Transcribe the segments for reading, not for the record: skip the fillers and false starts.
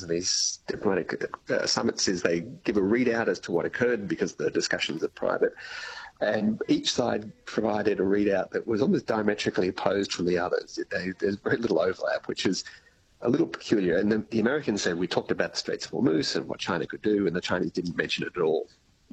of these diplomatic summits is they give a readout as to what occurred because the discussions are private. And each side provided a readout that was almost diametrically opposed from the others. There's very little overlap, which is a little peculiar. And the Americans said, we talked about the Straits of Hormuz and what China could do, and the Chinese didn't mention it at all.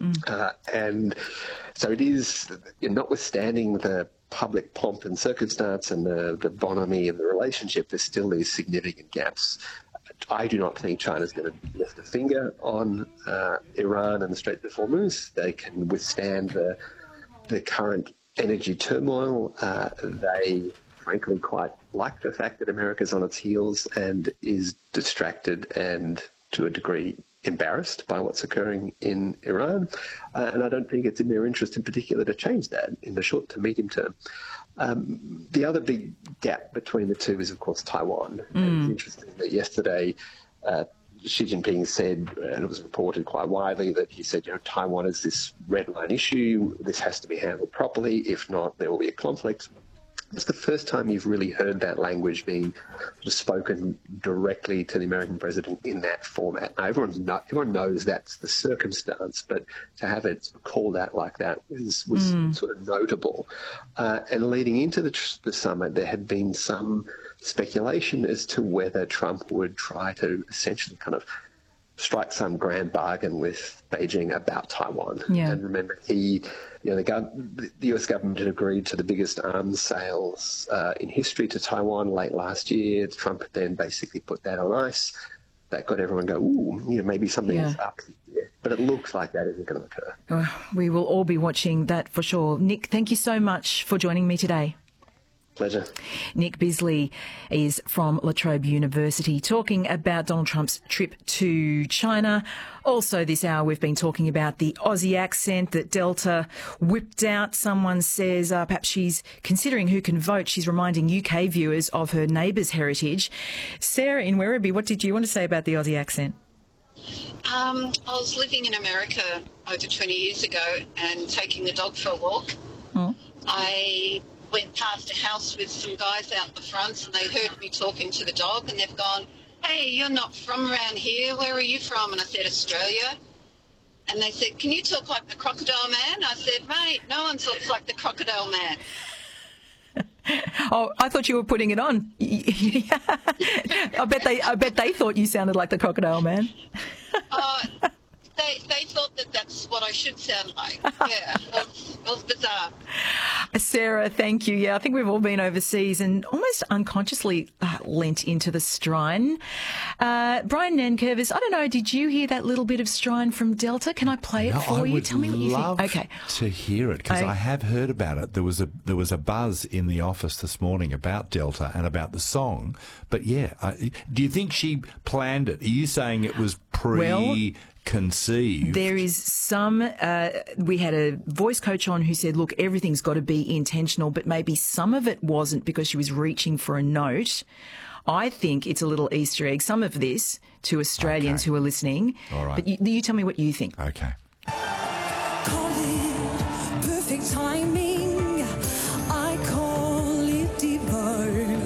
And so it is, notwithstanding the public pomp and circumstance and the bonhomie of the relationship, there's still these significant gaps. I do not think China's going to lift a finger on Iran and the Strait of Hormuz. They can withstand the current energy turmoil. They, frankly, quite like the fact that America's on its heels and is distracted and, to a degree, embarrassed by what's occurring in Iran. And I don't think it's in their interest in particular to change that in the short to medium term. The other big gap between the two is, of course, Taiwan. And it's interesting that yesterday Xi Jinping said, and it was reported quite widely, that he said, Taiwan is this red line issue. This has to be handled properly. If not, there will be a conflict. It's the first time you've really heard that language being spoken directly to the American president in that format. Now, everyone knows that's the circumstance, but to have it called out like that was sort of notable. And leading into the summit, there had been some speculation as to whether Trump would try to essentially kind of strike some grand bargain with Beijing about Taiwan. Yeah. And remember, the US government had agreed to the biggest arms sales in history to Taiwan late last year. Trump then basically put that on ice. That got everyone go, maybe something's up here. But it looks like that isn't going to occur. We will all be watching that for sure. Nick, thank you so much for joining me today. Pleasure. Nick Bisley is from La Trobe University talking about Donald Trump's trip to China. Also this hour we've been talking about the Aussie accent that Delta whipped out. Someone says perhaps she's considering who can vote. She's reminding UK viewers of her neighbour's heritage. Sarah in Werribee, what did you want to say about the Aussie accent? I was living in America over 20 years ago and taking the dog for a walk. I went past a house with some guys out the front and they heard me talking to the dog and they've gone, "Hey, you're not from around here. Where are you from?" And I said, "Australia." And they said, "Can you talk like the Crocodile Man?" I said, "Mate, no one talks like the Crocodile Man." Oh, I thought you were putting it on. I bet they thought you sounded like the Crocodile Man. They thought that that's what I should sound like. Yeah, it was bizarre. Sarah, thank you. Yeah, I think we've all been overseas and almost unconsciously lent into the Strine. Brian Nankervis, I don't know, did you hear that little bit of Strine from Delta? Can I play it for you? Tell me what you think. Okay. To hear it, because I have heard about it. There was a buzz in the office this morning about Delta and about the song. But yeah, do you think she planned it? Are you saying it was conceived? There is some, we had a voice coach on who said, look, everything's got to be intentional, but maybe some of it wasn't because she was reaching for a note. I think it's a little Easter egg, some of this, to Australians who are listening. All right. But you tell me what you think. Okay. Call it perfect timing. I call it divine.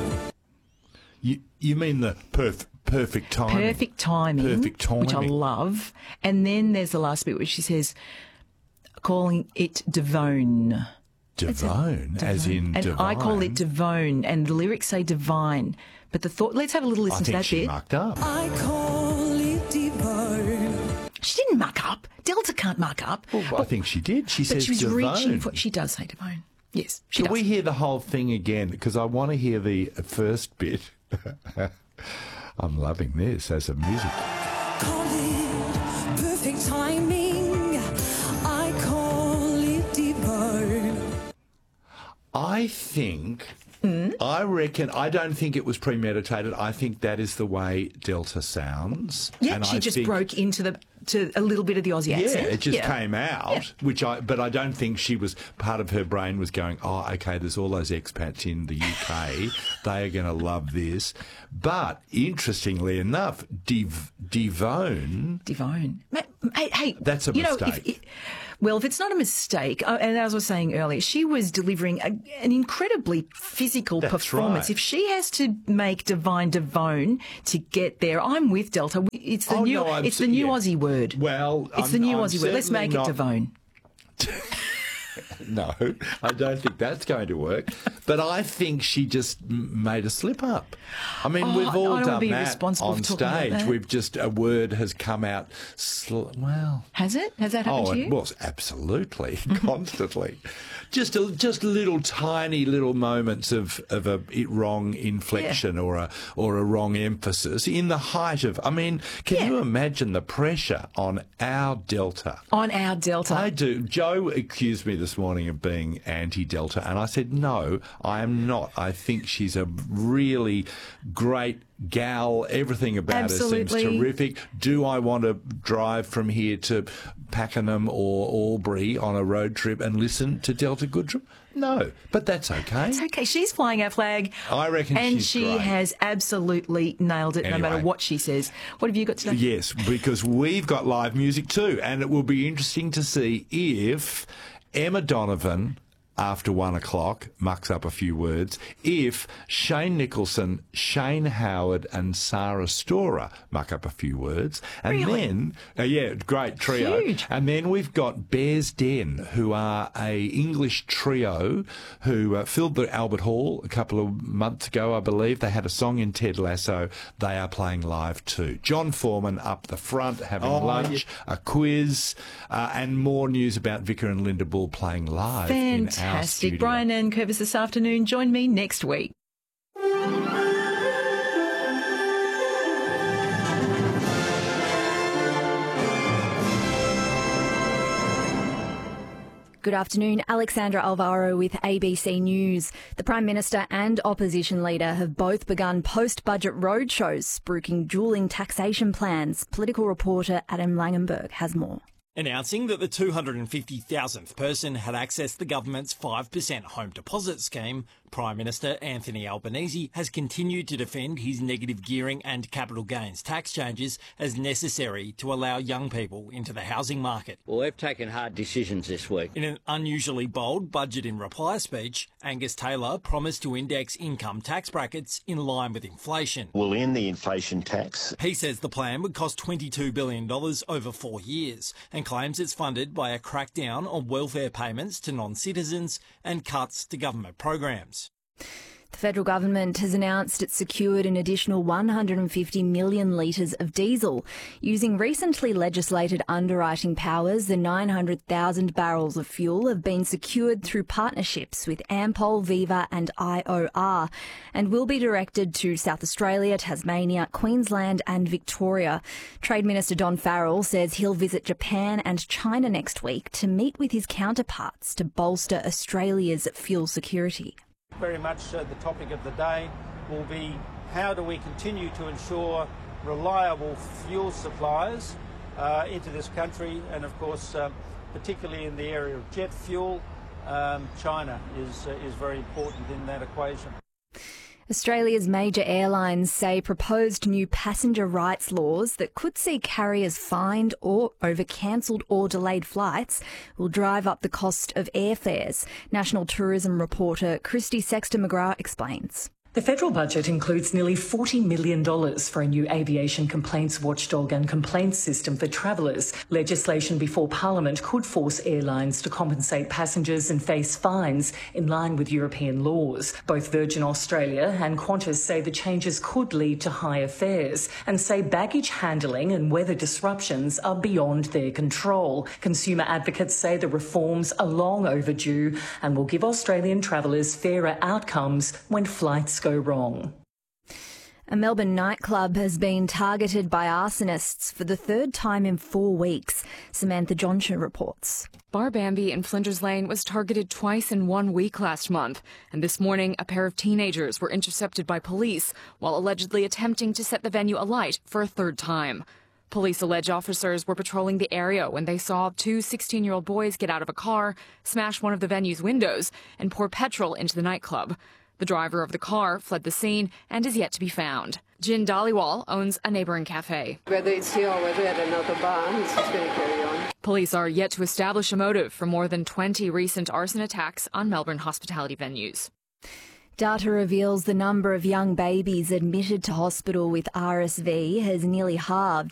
You mean the perfect timing? Perfect timing. Perfect timing. Which I love. And then there's the last bit where she says, calling it divine. Divine, as in and divine. I call it divine, and the lyrics say divine. But the thought, let's have a little listen to that bit. I think she mucked up. I call it divine. She didn't muck up. Delta can't muck up. Well, I think she did. She says she was divine. reaching for, she does say divine. Yes, she does. Can we hear the whole thing again? Because I want to hear the first bit. I'm loving this as a music. Call it perfect timing. I call it divine. I think, I reckon, I don't think it was premeditated. I think that is the way Delta sounds. Yeah, and she just broke into to a little bit of the Aussie accent. Yeah, it just came out, but I don't think she was, part of her brain was going, oh, okay, there's all those expats in the UK. They are going to love this. But interestingly enough, Divone. Hey, that's a mistake. If it's not a mistake, and as I was saying earlier, she was delivering an incredibly physical performance. Right. If she has to make Divine to get there, I'm with Delta. It's the Oh, new. no, it's the new yeah. Aussie word. Well, It's the new Aussie word. Let's make it Devone. No, I don't think that's going to work. But I think she just made a slip up. I mean, we've all I don't done be that responsible on for talking about stage. that. We've just, a word has come out, well... Has it? Has that happened to you? It was absolutely, constantly. Just little tiny little moments of a wrong inflection or a wrong emphasis in the height of. I mean, can you imagine the pressure on our Delta? On our Delta. I do. Joe accused me this morning of being anti-Delta, and I said no, I am not. I think she's a really great gal. Everything about her seems terrific. Do I want to drive from here to Pakenham or Albury on a road trip and listen to Delta Goodrem? No, but that's okay. It's okay. She's flying our flag. I reckon and she's she great. has absolutely nailed it, no matter what she says. What have you got today? Yes, because we've got live music too, and it will be interesting to see if Emma Donovan, after 1 o'clock, mucks up a few words, if Shane Nicholson, Shane Howard and Sarah Storer muck up a few words. And then, great trio. Huge. And then we've got Bears Den, who are a English trio who filled the Albert Hall a couple of months ago, I believe. They had a song in Ted Lasso. They are playing live too. John Foreman up the front having lunch, a quiz, and more news about Vicar and Linda Bull playing live in our Fantastic. studio. Brian and Curvis this afternoon. Join me next week. Good afternoon. Alexandra Alvaro with ABC News. The Prime Minister and opposition leader have both begun post-budget roadshows, spruiking dueling taxation plans. Political reporter Adam Langenberg has more. Announcing that the 250,000th person had accessed the government's 5% home deposit scheme, Prime Minister Anthony Albanese has continued to defend his negative gearing and capital gains tax changes as necessary to allow young people into the housing market. Well, they've taken hard decisions this week. In an unusually bold budget in reply speech, Angus Taylor promised to index income tax brackets in line with inflation. We'll end the inflation tax. He says the plan would cost $22 billion over 4 years and claims it's funded by a crackdown on welfare payments to non-citizens and cuts to government programs. The federal government has announced it's secured an additional 150 million litres of diesel. Using recently legislated underwriting powers, the 900,000 barrels of fuel have been secured through partnerships with Ampol, Viva and IOR and will be directed to South Australia, Tasmania, Queensland and Victoria. Trade Minister Don Farrell says he'll visit Japan and China next week to meet with his counterparts to bolster Australia's fuel security. Very much the topic of the day will be how do we continue to ensure reliable fuel supplies into this country, and of course particularly in the area of jet fuel, China is very important in that equation. Australia's major airlines say proposed new passenger rights laws that could see carriers fined or over cancelled or delayed flights will drive up the cost of airfares. National Tourism reporter Christy Sexton-McGrath explains. The federal budget includes nearly $40 million for a new aviation complaints watchdog and complaints system for travellers. Legislation before Parliament could force airlines to compensate passengers and face fines in line with European laws. Both Virgin Australia and Qantas say the changes could lead to higher fares and say baggage handling and weather disruptions are beyond their control. Consumer advocates say the reforms are long overdue and will give Australian travellers fairer outcomes when flights go wrong. A Melbourne nightclub has been targeted by arsonists for the third time in 4 weeks. Samantha Johnson reports. Bar Bambi in Flinders Lane was targeted twice in 1 week last month. And this morning, a pair of teenagers were intercepted by police while allegedly attempting to set the venue alight for a third time. Police allege officers were patrolling the area when they saw 2 16-year-old boys get out of a car, smash one of the venue's windows, and pour petrol into the nightclub. The driver of the car fled the scene and is yet to be found. Jin Dhaliwal owns a neighbouring cafe. Whether it's here or whether at another bar, he's just going to carry on. Police are yet to establish a motive for more than 20 recent arson attacks on Melbourne hospitality venues. Data reveals the number of young babies admitted to hospital with RSV has nearly halved